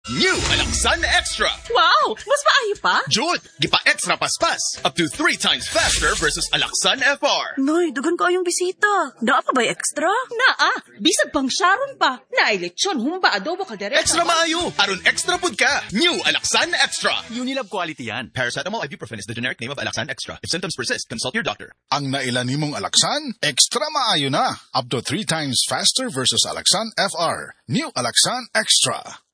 New Alaksan Extra. Wow! Mas maayo pa? Jud, gipa-extra paspas. Up to 3 times faster versus Alaksan FR. Noy, dugan ko ayong bisita. Naa pa ba'y extra? Naa, bisag pang Sharon pa. Nailetsyon, humba, adobo, kaldereta. Extra maayo. Aron extra pud ka. New Alaksan Extra. Unilab quality yan. Paracetamol ibuprofen is the generic name of Alaksan Extra. If symptoms persist, consult your doctor. Ang nailan nimong Alaksan, extra maayo na. Up to 3 times faster versus Alaksan FR. New Alaksan Extra.